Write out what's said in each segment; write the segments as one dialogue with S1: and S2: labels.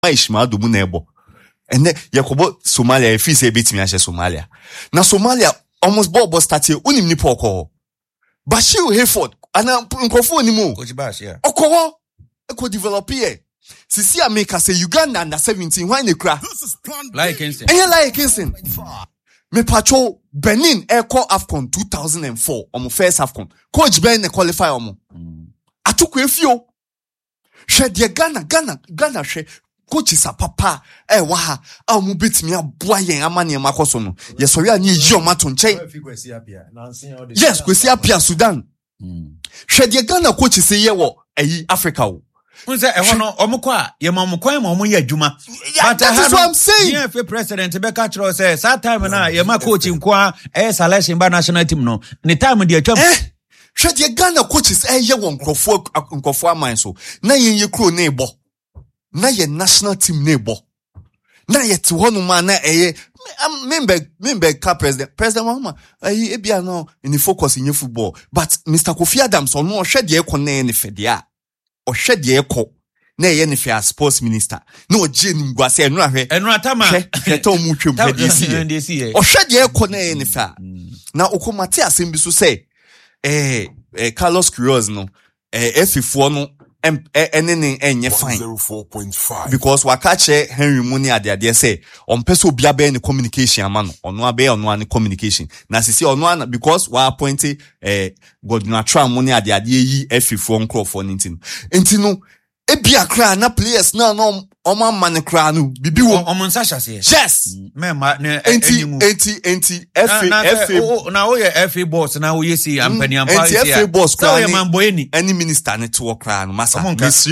S1: ishma do mu na ebo ene yakobo Somalia fi say betimi ahye Somalia na Somalia almost ball started unim ni poko Bashir Hayford ana nkofo ni mu
S2: Coach Bash yeah
S1: okoho eko develop here sisi America say Uganda under 17 why ne kra
S2: like Kingston
S1: like Kingston me patrol Benin eko AFCON 2004 omo first AFCON coach Ben qualify omo atuko efio hwe de Ghana hwe coach sa papa wa ha omo betimi aboa yen amane makoso no yesori ani yi o mato nchen yes kwesi apia Sudan hwe de Ghana coach say ye wo ayi Africa wo
S2: unse no omukọ a ye ma omukọ ma omo ye adwuma
S1: but that is what I'm saying
S2: yeah for president be ka kiro say that time na ye ma coach nko a selection ba national team no ni time de atwam
S1: hwe de Ghana coaches ye wo nkofo aman so na ye kro na ebo na ye national team na ebo na ye ti honu ma na member ka president Mahama e bia no in focus in football but Mr. Kofi Adams on no hwe de e konne ne fede a o hwe de e ko na ye ne fia sports minister na o je ni ngwase enu ahwe
S2: enu atama
S1: to mu twem hwe o hwe de e ko na ye ne fia na okomate asem bi so say Carlos Queiroz no F4 no enene enye fine 0.5 because wakache Henry Muni ade say on person obia be ni communication amano ono abe ono ani communication na sisi ono ana because wa appoint Godwin Atram Muni ade yi F4 nkrofo ntino ebia kra na players na no oma man kra no bibi wo
S2: omonsa hyase
S1: yes
S2: me ma ne
S1: enti FA
S2: na wo ye FA boss na wo yesi ampani ampa
S1: enti FA boss kra
S2: ni mamboeni
S1: any minister ne to kra no masa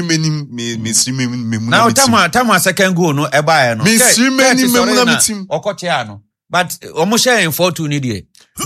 S1: me
S2: now tama second goal no e ba no
S1: me mu na team
S2: okoche ano but omo share in 4-2 ni de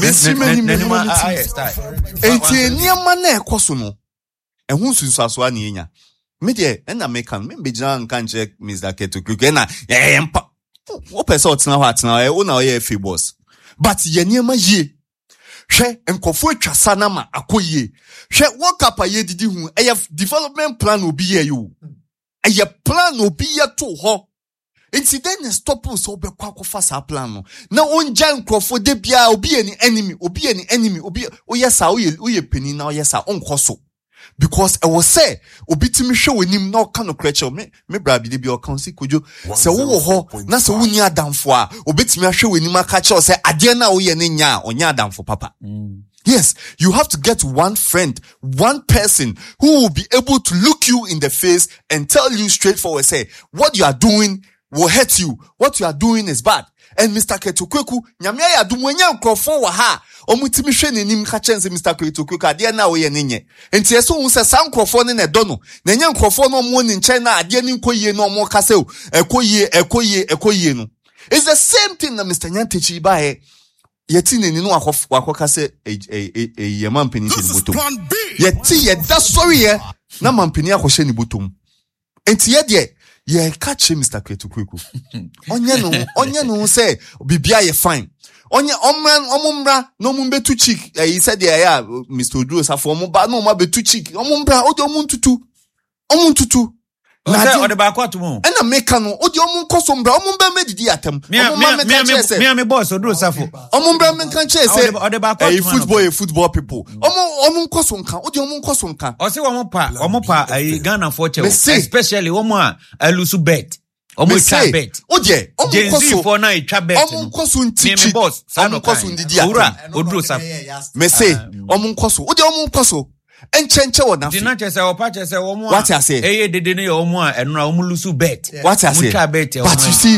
S1: enti eniama na ekoso no ehun sunsuaso ani enya me de na mekan me bejina nkan check Mr. Ketukuku na empa wo pese otena ho atena wo na ye FA boss but ye niema ye hwe enkofo atwasa na ma akoye hwe wo kapa ye didi hu eye development plan obi ye yo eye plan obi ye to ho enti den stop so be kwa kofa sa plan no na onja enkofo de bia obi ye ni enemy obi oyesa oye pani na oyesa onkoso because I was say obitimi hwe wonim na oka no kreche me bra bi de bi oka si kojo se wo ho na se wuni adamfo a obitimi ahwe wonim aka che say ade na wo ye ne nya onya adamfo papa yes you have to get one friend one person who will be able to look you in the face and tell you straightforward say what you are doing will hurt you what you are doing is bad and Mr. Ketukuku nyame ya dumwenya nkrofo wa ha omutimi hwe nenim ka chense Mr. Ketukuku ade na wo ye nenye enti eso hu se san nkrofo ne do no na nya nkrofo no mo ni nchen na ade ni nkoyie no mo ka se ekoyie no it's the same thing na Mr. Nyantechi ba he yeti neni no akoka se ye mampeni ni botom yeti ye da sorry ye na mampeni akohye ni botom enti ye de ye catch Mr. Ketukuku onye no say bibia ye fine onye omumra no mumbetu chick he said ya Mr. Oduro Safo omba no ma betu chick omumbra odi omuntutu
S2: na ode ba kwatu mo
S1: na meka no odi omunkoso mbra omumba medidi atam omumba meka chese
S2: me boss Oduro Safo
S1: omumba meka chese
S2: ode ba kwatu
S1: football people omunkoso nka odi omunkoso nka
S2: o se wo pa Ghana for che especially wo a alusu bet omo twa bet
S1: odi
S2: omunkoso for na twa bet
S1: omunkoso nti
S2: boss
S1: omunkoso ndidi atam
S2: Oduro Safo
S1: me say omunkoso odi omunkoso enchenche wona fi
S2: dina chese opa chese wo mo
S1: what I say
S2: eye dede ne yo mo a enu na omulusu bet
S1: what I say
S2: bet
S1: but you see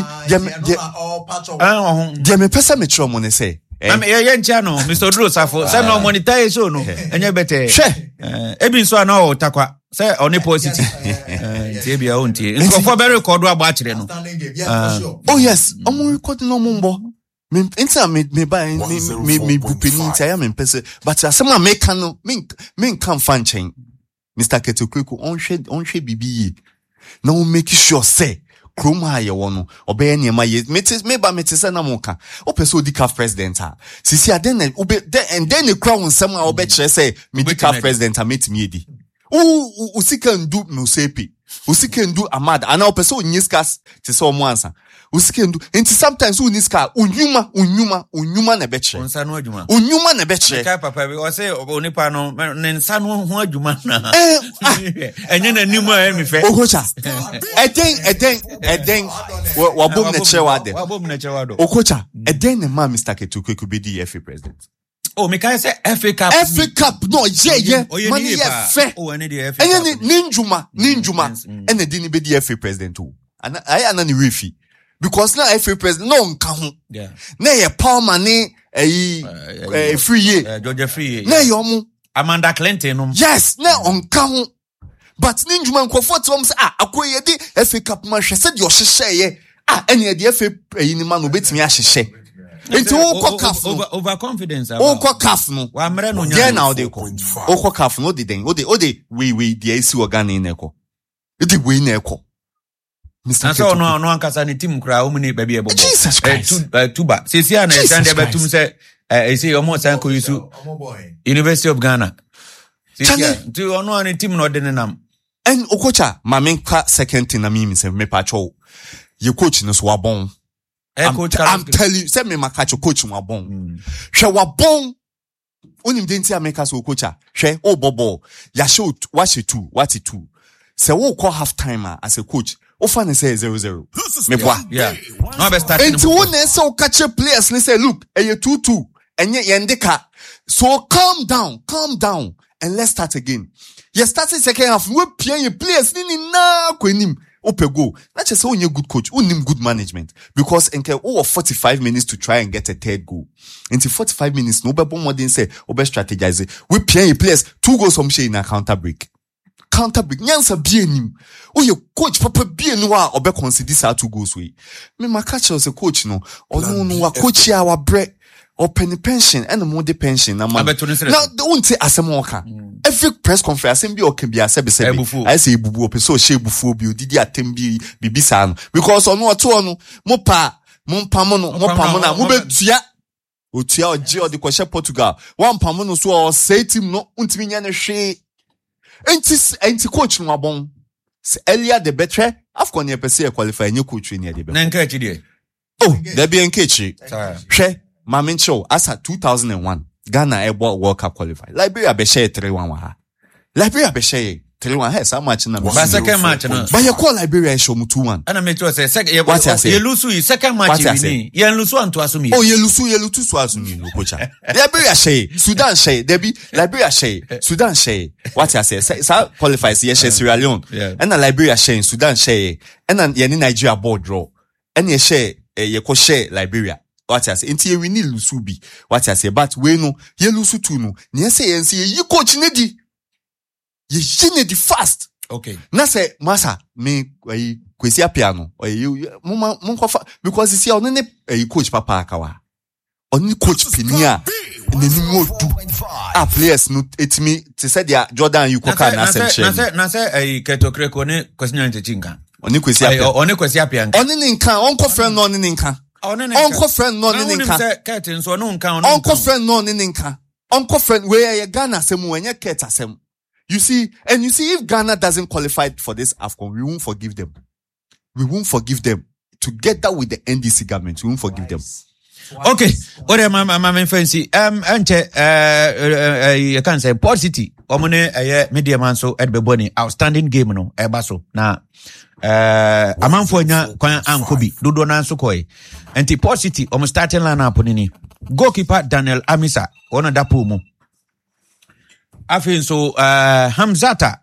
S1: dem me pesa me chro mo ne say
S2: am ye ncha no Mr. Oduro Safo say no monetize so no enye bete ebi nso ana o takwa say oni positive tie bia o ntie nkofo be record agba akire no
S1: oh yes omo record no mo mbo inta me bupeni inta ya me pese but asema make no me kan fan chain Mr. Ketukuku onhwe bibi na o make sure say kroma ye wono obeye niema ye me say na monka o pese odi CAF president ha sisi aden and then the crown nsem a obe kire say me di CAF president ha metimi edi u sika ndu no sepi Usike ndu amad ana opese onyiska te se omo ansa usike ndu enti sometimes uniska unyuma na beche
S2: onsa no adwuma
S1: unyuma na beche
S2: ka papa bi o se onipa no ne nsa no ho adwuma na enye na nimu a mi fe
S1: okocha eden wabom na chewa do okocha eden ne ma Mr. Ketuke could be the FA president.
S2: Oh, me can say FA Cup
S1: no yeah money yeah fair
S2: any the FA Cup
S1: ninjuma and the didn't be the FA president too and I anani refi because now FA president no nka ho
S2: yeah
S1: na ye Paul Mane free year
S2: Georgia free
S1: na ye omo
S2: Amanda Clinton no
S1: yes na onka ho but ninjuma nkofo to say akoye di FA Cup ma hwe se de o hyehyɛ ye any the FA ni ma no betimi ahyehyɛ enti wo kaf
S2: over confidence
S1: wo kaf no
S2: wa mre no nya
S1: yeah now they ko wo kaf no de den o de we the AC organ in eko e de we na eko
S2: Mr. Ketuke no ankasa ne team kra o mu ne ba bi ebobo
S1: Jesus Christ
S2: tuba sesia na stand there betum say say omo san ko yusu University of Ghana sesia tu ono ne team no de ne nam
S1: en okocha mamenka second thing na me say me pa cho ye coach no so wabon I'm telling you, say me makacho coach wabon. Hwe wabon. Onim de nti America so coacha. Hwe o bobo. Ya show what it two. Say wo call half timer as a coach. O fan say 0-0. Me boa.
S2: Yeah. No be start.
S1: Enti wo na say o catch players ni say look, e 2-2. Enye yendeka. So calm down and let's start again. You starting second half, we playing players ni na kwenim. Opego. Not just only a good coach, only good management. Because enke 45 minutes to try and get a third goal. Into 45 minutes, no better more than say, obe strategize. We play players 2 goals from in a counter break. Nyansa bienim. Your coach papa bienwa obe consider sa 2 goals we. Me my catch as a coach no. No coach ya wa bre. Or pension and the more pension na man. Now don't say asem waka. Every press conference asem bi o can be asem I say bubu o so she bufu bi didi atem bi bibisa no because ono oto ono mo pa mo na mo betua otua oje o de kwahye Portugal one pa mo no so o say team no untimi nya ne hwe enti coach no abon earlier the better afcon ye pese qualify nye coach ni de be
S2: na nka chi de
S1: there be nkechi hwe Mamin show as at 2001 Ghana ebo World Cup qualify. Liberia be share 3-1 wa ha. Liberia be share 3-1 he some match na.
S2: But second match no.
S1: But you call Liberia show mu 2-1.
S2: Ana me to say second you lose second match ni. You lose one to asumi.
S1: Oh you lose to asumi no coach. Liberia share, Sudan share, Debbie Liberia share, Sudan share. What I say qualifies ye share Sierra Leone. And Liberia share, Sudan share. And ye Nigeria board draw. And ye share ye ko share Liberia. What I say, inti ye wini lusubi. What I say, but we no, ye lusu tu no. Nye se ye nsi ye coach nedi. Ye nedi fast.
S2: Okay.
S1: Na se, masa, me, kwesi piano. Mumfa, because you see, onene, coach papa akawa. Oni coach pinia. Neni mo do. Players no, it's me, te se dia, Jordan yu koka na se mche.
S2: Na se, Ketuke one, kwesi nyante chinka.
S1: Oni kwesi piano.
S2: Oni kwesi piano.
S1: Oni ninka, onko friend no oni ninka. Uncle friend no ninka. Uncle friend no ninka. Uncle friend where ye Ghana semu when ye keta sem. You see if Ghana doesn't qualify for this AFCON, we won't forgive them. We won't forgive them. Together with the NDC government, we won't forgive them.
S2: Okay. Ore mama fancy. Anche you can say Port City. Omune media man so at Beboni outstanding game no ebaso na amanfo nya kwan ankobi dodo na nso koi enti Port City omo starting lineup ni goalkeeper Daniel Amisa ona dapo mu afin so Hamza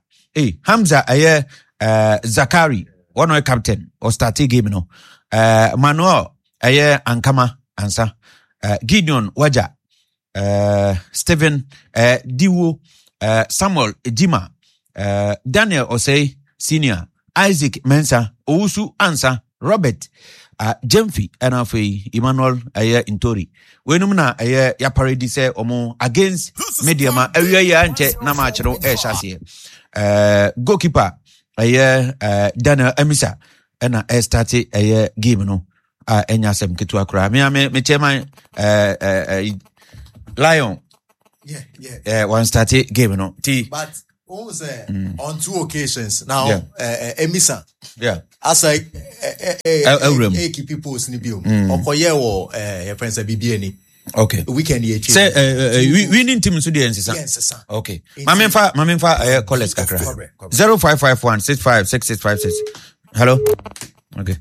S2: Zakari one captain or starting game no Manuel Ankama ansa Gideon Waja Stephen Diwo Samuel Ejima Daniel Osei Senior Isaac Mensah Owusu Ansa Robert Jemfi Enafei Emmanuel Intori wenum na ya parade say omo against Mediama area ya nche na match no chase goalkeeper Daniel Amisa na start game no enya sem ketu akra me chairman Lion one start game no ti
S3: but On 2 occasions now, Emisa.
S2: Yeah.
S3: As I keep people snibio. Okoye or your friends a BBN.
S2: Okay.
S3: Weekend here.
S2: Say we need team Sudan, sir.
S3: Yes, sir.
S2: Okay. Mamenfa callers kakra. 0551656656. Hello. Okay.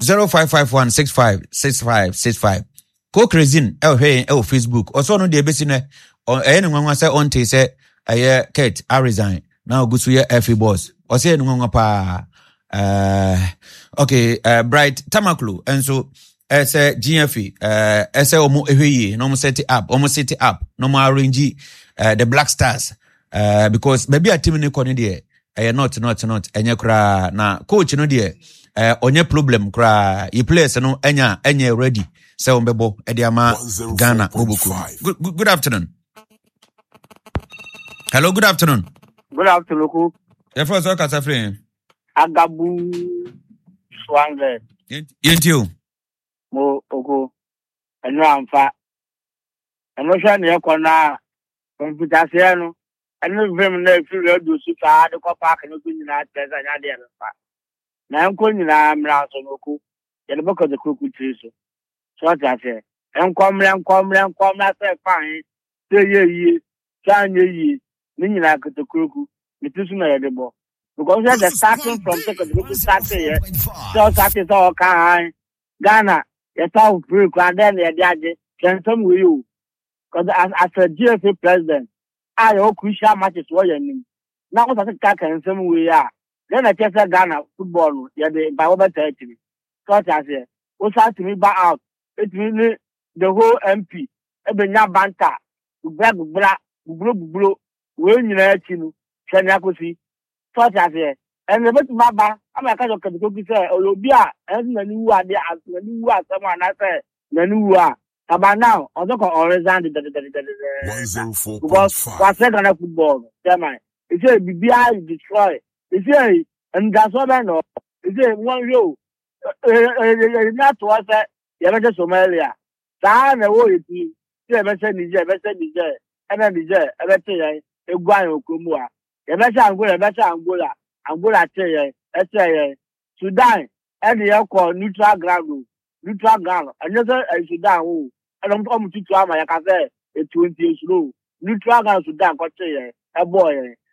S2: 0551656565. Ko Crazin Facebook. Also no de besine anyone say on te say Kate I resign. Now go to your FA boss. Or say no pa okay, Bright Tamaklu and so as a GFE as a omo ehwe no mo set it up no mo arrange the Black Stars because maybe a team ni koni de not enya kra na coach no de onye problem kra you players no enya ready say ombebo e de ama Ghana oboku. Good afternoon. Hello, good afternoon.
S4: Good afternoon.
S2: The first work as a friend.
S4: Agabu Swange.
S2: Yentio.
S4: Mo Ogo. And Ramfa. And no shiny Ekona. Computer Siano. And no women if you do super the park and open in that as an idea. Now I'm calling I'm Ransonoku. The book of the cuckoo trees. So I say, and come, that's fine. Say ye, sign ye, meaning like the cuckoo. It isn't edible. Because they're starting from the starting here. So that is all kind. Ghana, you're so free, and then they're daddy, can some with you. Because as a GFA president, I hope crucial matches for your name. Now, what I think and some we are. Then I just said Ghana football, yeah, the by over 30. So I said, what's that to me back out? It really the whole MP, every now banter, black, blue, when you're at you, can I see? Such as here. And the best Baba, I'm a kind of say, or you'll be and the new are there as the new are someone I say, the new are. About now, I don't call Alexander the because what's second of football, tell me. It's a BBI destroy. It's a and that's what I know. It's a one row. Not to us, you ever just Somalia. Time the way it is. You ever said Niger, and then Niger, ever say a guano Kumua. You better Angola. Angola say Sudan, and the call neutral ground. Another Sudan who I don't come to Trama, I can say a 20 years low. Neutral ground Sudan got say a boy.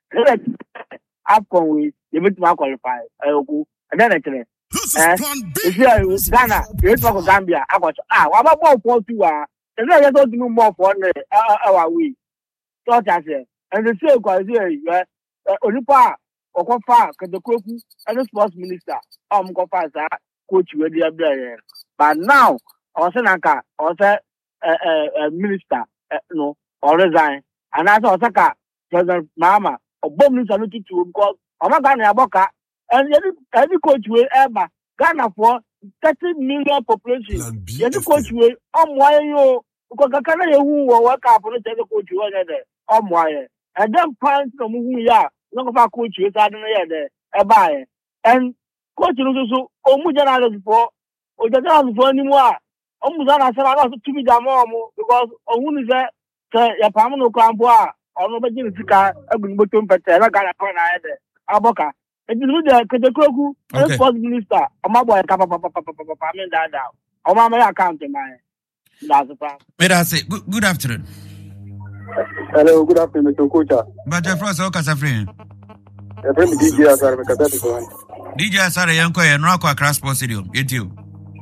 S4: Afcon we you meet my qualify. And then actually. If you are Ghana, you talk of Gambia, I got what about 42 and then I don't do more for our week. So I said, and the same question, Onipa, Okofa, Kadokoku, and the sports minister, Kofa, coach with the other. But now, Osanaka, also minister, no, or resign, and as Osaka, President Mama, or bomb minister looking to because Omagana Aboka, and every coach will ever Ghana for 30 million population. Every coach will, why you, because I can't who work up on the coach you are there, and then find some who we are. No coach is out there, a buyer. And coach also, Mujana before, or the dance for anymore. Muzana said, I lost to be the mom because who is that? Yapamano Camboa, or nobody in Tika, a good button, but I got a corner either. Aboka. And you know the Kroku, the sports minister, or my boy, Papa, that down. Or my account in my. That's the fact.
S2: May I say, good afternoon.
S5: Hello, good afternoon, Mr. Kocha.
S2: But your first work as a friend.
S5: A friend DJ Asar,
S2: DJ Asar, Yanko, and Rocco across Sports Stadium. It you.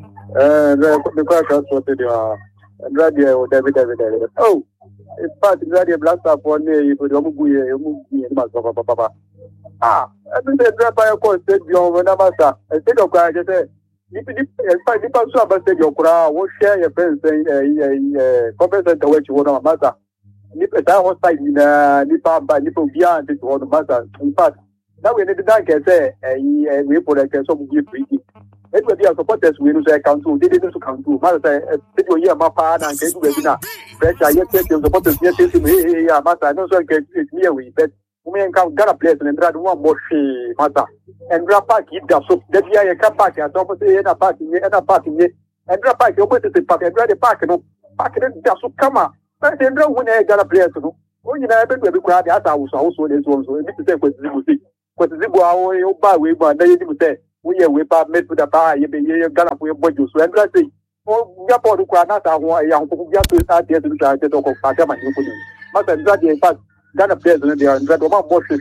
S5: The car transport stadium. Radio, David. Oh, in fact, Radio Blast up one day, you could move me and Papa. I think the driver called said, You're Namasa. I think of guys, if you pass up and say your crowd, what share your friends saying a compensate the way you want to matter. That was like Nipa by Nipo beyond this one matter. In fact, now we need to thank we put like some gift. It will be a supporters we lose a council, they didn't come to Master, people here, Mapa, and get to Regina. Pressure, yes, your supporters, yes, Master, I know so get it near we, but we can get a place and drag one more Master. And grab back it does so that we are a car park, and don't say a parking, and grab back your opposite park and drive the park, and park it does so come up. But then when I got a place to Only I bet we crowd as I was also this one. So if you say what Zibu, our bar way, but then you say, we are with our met with a bar, you be gonna put your body. So I'm going to say, oh, Yapo, who are not our young people, just to start there to try to talk of Patama. But I'm glad in fact, Ghana president, they are in fact,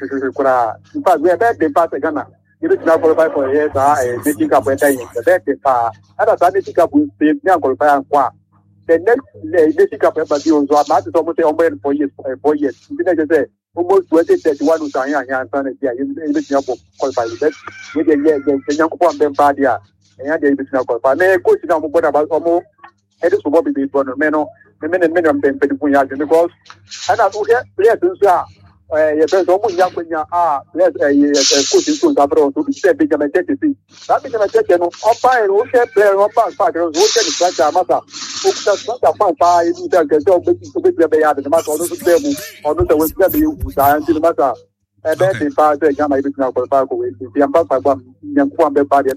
S5: in fact, we are back the pass Ghana. You did not qualify for years, they think up with the back the far. And as I think up with the young qualify and qua. The next they pick up a battle, so I'm not almost on 4 years. 4 years. You say almost 2031 who's a young son, yeah, you qualify with that. With the young one, then Padia, and they did not qualify. May I go to know about almost it is what we be for the men, the men and men of them, because and I hear players. There's almost young when you are coaching schools abroad to be said, become a technical. That became a technical. Opa and okay, player, Opa, Father, who said it's like a matter. Who does not have fun by the job to be the matter, or not was the science in the matter. And then the father, Yama, now for Paco, the Ambassador, young Kwame Party,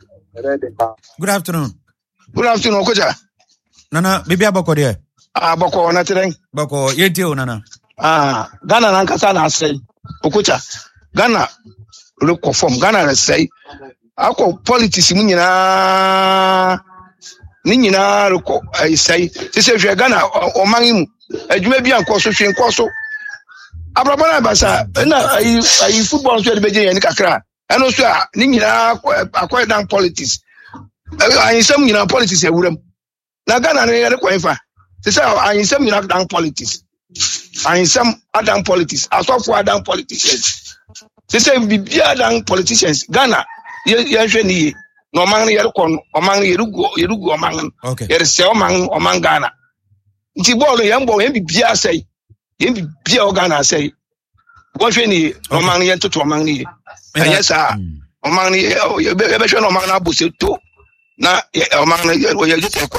S2: Good afternoon.
S6: Good afternoon, Koja.
S2: Nana, maybe Aboko there.
S6: Boko, nothing.
S2: Boko, you Nana.
S6: Ghana nankasa na asɛe Okocha Ghana rekɔ fam Ghana resɛe akɔ politics mu nyinaa ne nyinaa rekɔ ɛsɛe sɛ hwɛ Ghana ɔman yi mu adwuma bi ankɔ so hwɛ nkɔ so abrabɔ na basa na ayi football so de beje yɛn kakra ɛno so a ne nyinaa akɔ dan politics ayinsɛm nyinaa politics ɛwuram na Ghana ne yɛre kɔ ɛfa sɛ ayinsɛm nyinaa dan politics and some other politics, as of other politicians. They say, be other politicians. Ghana, you no man, you're con, among Yerugo, among,
S2: okay,
S6: you're so among Ghana. Tibolo, young boy, be Bia say, be Ghana say, what any among you to among you. Yes, sir, among you, better show among Abuso too. Now, among you, just a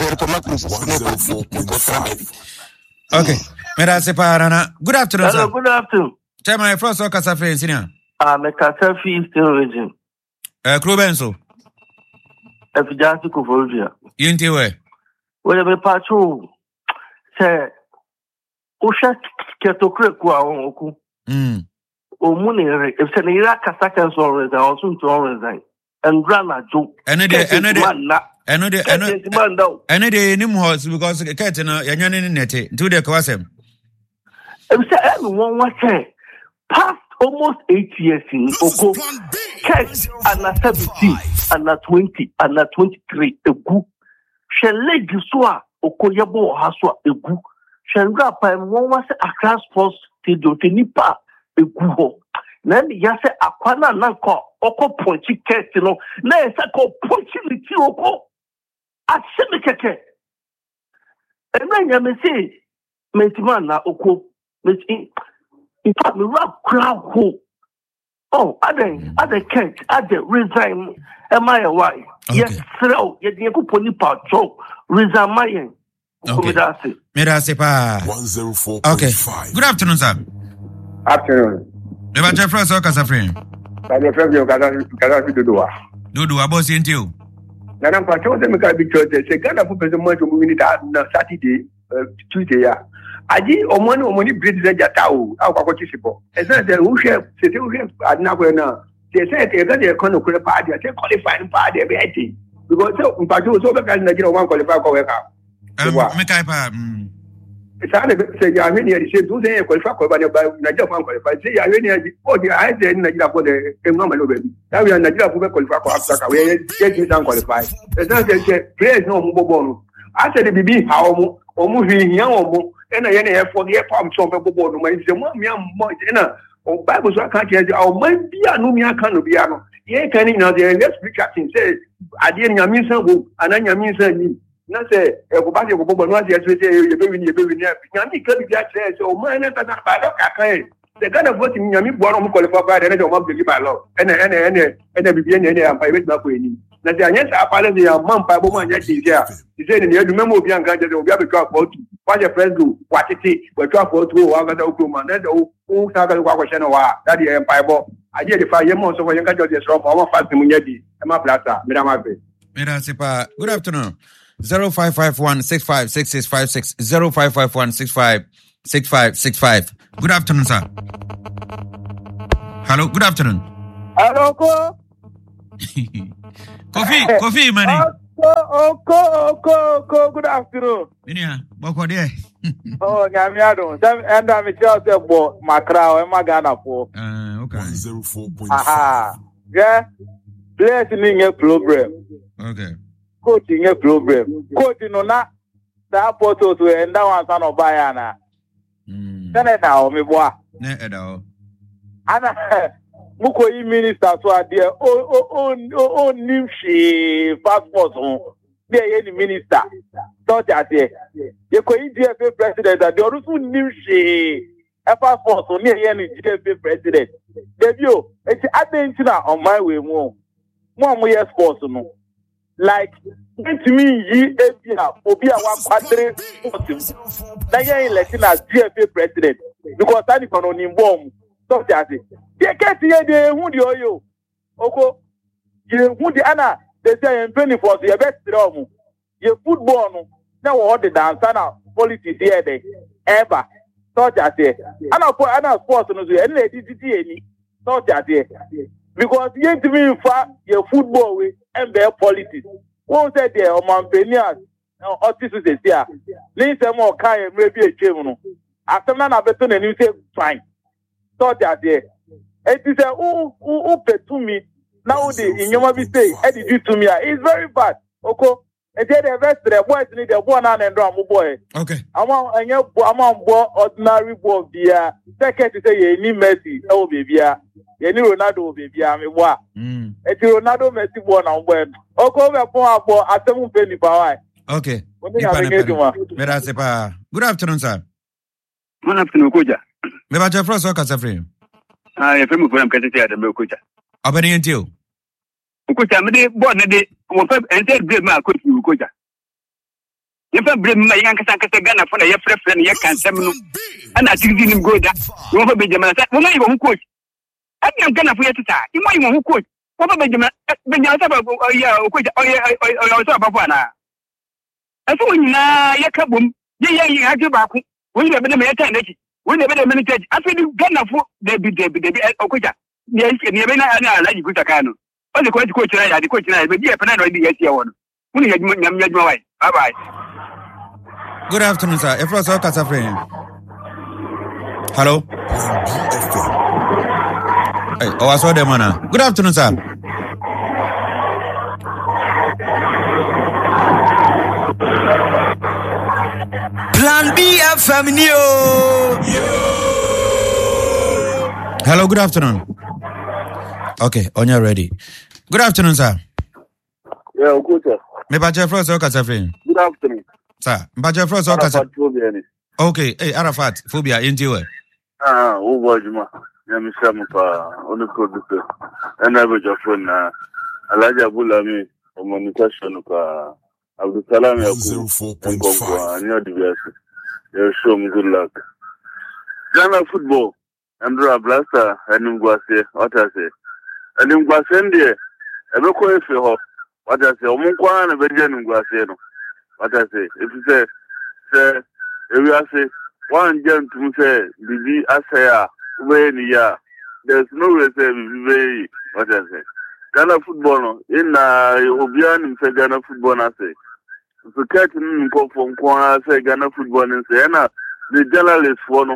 S6: 104.5.
S2: Okay. Good afternoon, sir.
S7: Good afternoon.
S2: Tell my first or Casafe in Senior.
S7: I'm a Casafe still region.
S2: Crubenso.
S7: If you just go for you.
S2: Intiwe.
S7: Whatever patrol. Say, Osha Ketokrekua on Oku. Omuni, if Senira Casacan or resign, or soon to resign. And Grana Joe. Another any more because the cat in a nette to the Kwasem. Everyone was say past almost 8 years in Oko, catch and a 17, and a 20, and a 23, a goo. Shall leg you swa, Oko Yabo Haswa, a goo. Shall rap and one was a class force to do the nipa, a goo. Then Yasa Aquana Nanko, Oko Ponchi cat, you know, Nasa called Ponchi Oko. I said, and then you may say, Mentimana Oko. In fact, me rap crowd who. Oh, other can't, other resign. Am I a why? Yes, so you could put it part so resign my end. Okay.
S2: Merasepa
S8: 104.5.
S2: Okay. Good afternoon, sir.
S5: Afternoon.
S2: Never try first or Casafrin.
S5: I will friend you Kadafi
S2: do a boss into you.
S5: Now, I'm patrol them because they Ghana for the month moving it Saturday, Tuesday. I did or money breeds the Jatao, our participant. As I said, who share, at now. They said they're going to qualify, they qualifying party everything. Because so, patrol so because Nigeria one qualify for work out. It's hard to say, I mean, they say, do they qualify for Nigeria one qualify? Say, I mean, oh, the eyes in Nigeria for the normal baby. Now we are Nigeria for qualify for Africa. We are getting some qualified. It's not that players no more. I said, the baby, how or moving young. And I have for the farm from the board. It's the one young boy, or Bible, so I can't get our mind be a Numia Canobiano. Ye can in the next captain says, I didn't mean some, and I mean some. Not say, everybody will go on yesterday, you're very near. Yami could be that says, oh, man, that's not bad. The kind of voting Yami Borom qualified and I don't want to give by law. And the beginning and private back with him. Now, the answer apparently a month by woman yet is here. He said, in the remember of young guys that will be able to talk about what your friends do, what it is, but talk about 2 hours of Oklahoma. That's who started watching a while. That is Empire. I did the 5 year months of young guys from our fast Munedi, Emma Plata, Miramabe.
S2: Good afternoon. 0551 656656 0551 656565. Good afternoon, sir. Hello, good afternoon.
S4: Hello, Ko.
S2: Coffee, money.
S4: Ko, good afternoon.
S2: Minia, boko there.
S4: Oh, Nyamiado. And I'm just a boy, Macrao, and Magana for.
S2: Okay.
S8: 104.5.
S4: Aha. Yeah. Playing a program.
S2: Okay.
S4: Coaching a program. Coaching on that. That photo to end down son of Bayana. Senator, me boy.
S2: Ne edo.
S4: Ana muko yi minister so ade o nimshi passport ho be ye ni minister so ade ye ko yi DFA president ade o rusu nimshi passport ho ne ye ni DFA president debio eti ade na on my way mo ye sports no like to me yi ebia obi a wa kwadre sports na ye election as DFA president because that is on nimbo so ade ye get here dey hu di oyo oko ye hu di ana they say in 24 ye best drum ye football no na wo the dance na politics here dey ever so ade ana sports no so ye na editi eni so ade because ye timi fa ye football we and be politics won say there o mampenias otisu se sia ni se mo kan e mre bi etwem no asem na beto na ni say fine so ade it is a who pay to me now the in your be say did you to me it's very bad oko e dey the best the boys need the boy na and drum boy
S2: okay
S4: among ordinary boy bia second say ye ni Messi o bebia ye ni Ronaldo bebia me boy e ti Ronaldo Messi boy na boy oko be pon abo atemu pe ni pa
S2: okay
S4: Mera
S2: sepa good afternoon sir
S9: good afternoon koja
S2: me ba Jeffrey so ka safri
S9: ya femu program kete ya dembe koja
S2: abani entio
S9: koja me de board ne de wo fa enter grade ma coach koja ye fa grade ma yan kasa Ghana for na ye frefre ne ye kansem no ana tigidi nim goda wo fa be jama sa wo ma yi wo coach an Ghana for ye tita yi mo yi wo coach wo fa be jama sa ba ya koja o so ba fa na aso nyina ye kabom ye haje ba ku wo yi be de me ye tan neki when they made a minute, I feel Ghana for they be Okoja. Yes, and you may not like Kutakano. All the coach, the coach, but yeah, but I know the one. When you had my wife. Bye bye.
S2: Good afternoon, sir. If I saw Casafre. Hello. Hey, I saw them, man. Good afternoon, sir.
S10: Plan B FM
S2: Hello, good afternoon. Okay, on your ready. Good afternoon, sir.
S5: Yeah, good sir.
S2: Me ba Jeffrey so Casafre.
S5: Good afternoon.
S2: Sir, ba Jeffrey so Casafre. Okay, hey Arafat, phobia into it.
S5: Who was you? Yeah, Mr. Mupa, on the producer. And I was your friend, Elijah Bulami, on communication of Abdul Salam Yaku, and Congo, and your diverse. You show me good luck. Ghana football, Andrew Blaster, and Ngwase, what I say. And Ngwase, I don't call it what I say, Omunkwan, and Benjamin Ngwase, what I say. If you say, if you say, one gentleman say, Bibi Asaya, there's no reason, what I say. Ghana football, in Obian, say Ghana football, I say. So catching from Kwan, say Ghana football, and say, the journalist for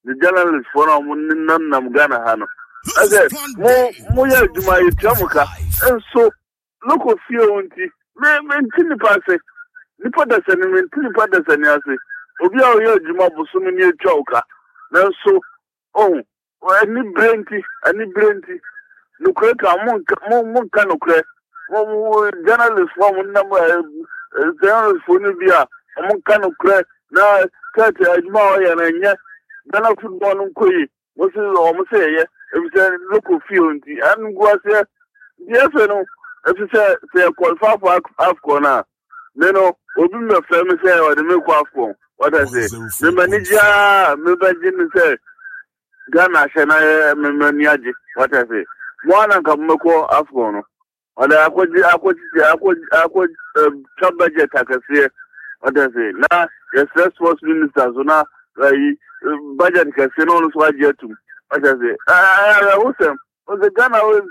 S5: none Ghana Hano. I said, more to my Jamuka, and so local fear, maintain the pass, Nipadas and maintain Padas and Yasi. Obia, Juma, so many choker. Now, so, I need Brenty. No crack, more kind of crack. Journalist from number, journalist for Nubia, among kind of crack. Now, Kati, Ajma, and yet, Ghana football, was almost say, if it's a local field, and was there, yes, no, if you say, qualify for AFCON, no, open the family say, or the milk AFCON, what I say, the manager, maybe say, Ghana, Shana, Maniaji, what I say. One and come Moko AFCON, or I could budget, I can say, what I say. Now, yes, sports minister, so now, budget can say no so agye to what I say the Ghana was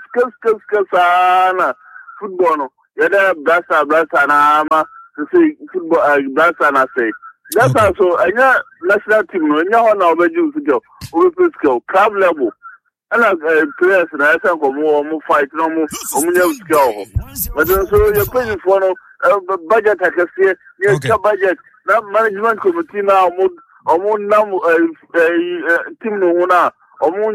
S5: skills football no yada blasta na ama to say football blasta na say that's also anya national team no anya ho na obeju skill we skill club level and players na say ko fight no mo nya skill but so you pay for no budget akase you budget na management committee na omo nam team no na omo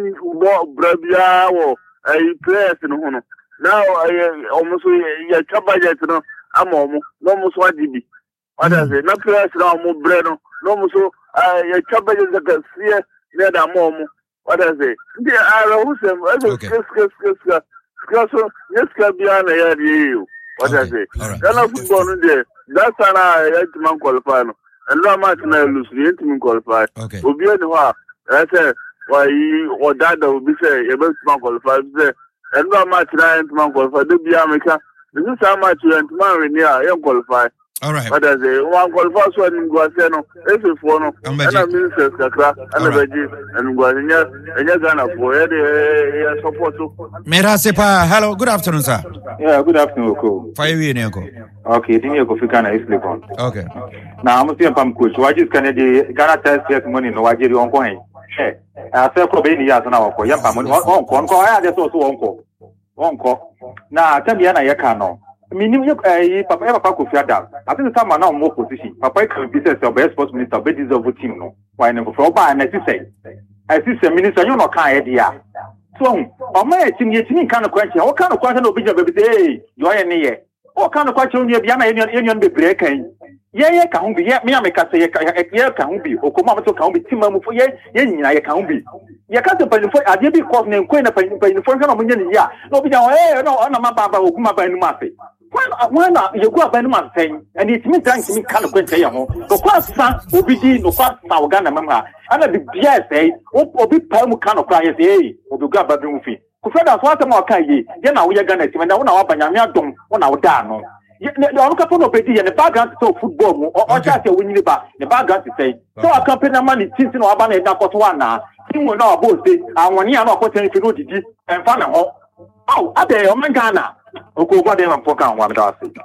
S5: brabia wo players no ho no now omo so ya budget no amomo no mo so adibi others na players na omo bre no mo so ya budget akase ne da amomo others they are who say so yes can be an area what I say kana football no there that's an man qualify no and no match na lose the team qualify obi any ho I say why or that will be say you best man qualify say and no match na man qualify do be America this is how much you man renew you qualify.
S2: All right.
S5: What I say one qualify so and go say no if for no and ministers kakra and beji and go nya Ghana for e support so
S2: Mera sepa hello good afternoon sir.
S8: Yeah, good afternoon Oko.
S2: Fire we ne ko.
S8: Okay, dini Oko fika na Islikon.
S2: Okay.
S8: Na I'm saying pam coach waji Canada Ghana test yes money no waji ri onko hen. I say ko be ni ya na onko ya pam onko ya de so onko. Na tabi na ye ka no. Minimum papa Kofi Adam. I think some are now more position. Papa can be said the sports minister, but this of team no. Why never for and I see minister you no can idea. So my team yet kind of question. What kind of question will be hey, you are near. What kind of question you be union be breaking? Yeah, can't be yet. Me, I make us say, yeah, can't be. Or come out to can't be team for ye, I can't be. You can't pay for I did be calling and queen of paying for million. Yeah, no, be down, no, I'm not Baba who come up by Murphy. Why not? You go up by the thing, and it's me trying to me kind of question. So, class son will be no class our Ghana mamma. And I be say, or be Palm kind of cry, say, or to grab a movie. Kufeda swata mwaka ye, yena uya Ghana team, and I want to nyamia dom, on our dano. The couple of petty and the background to football, or just a winning the background to say. So I can pay the money since no abandon that got one now. You will know both day, and 1 year not putting if you know the and find out. Oh, I tell you, Gana. Okay, what they want to one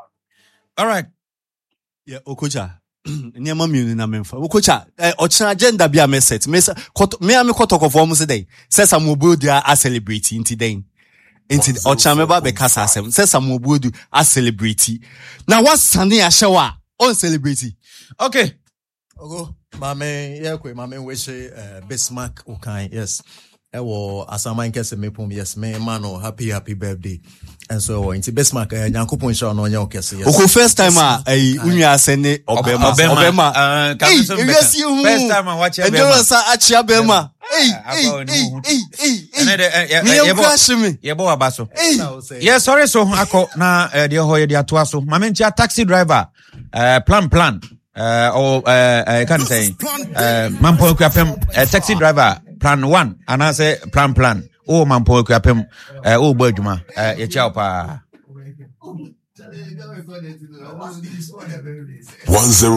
S2: all right.
S1: Yeah, Okocha. Nyama muni na memfa. Okocha, ochina agenda bi a meset. Me am kotoko for mu today. Say some obodu a celebrate inti den. Inti ochina meba be kasa asem. Say some obodu a celebrate. Now what Sunday a show on celebrity.
S2: Okay.
S3: Ogo, mame yakwe mame weshe Bismarck Okan. Yes. Ewo asaman kese mepum yes me mano happy birthday and so inti Bismarck Nyankopon sha no nya okese yes
S1: oko first time unwa asene obema
S2: first time watch obema
S1: endurance achi abema
S2: yebo abaso yes sorry so akọ na de ho ye de atoa so mamentia taxi driver plan or can say mampo kwapem taxi driver plan 1 and I say plan oh mampo kwapem oh boduma ye chao pa 10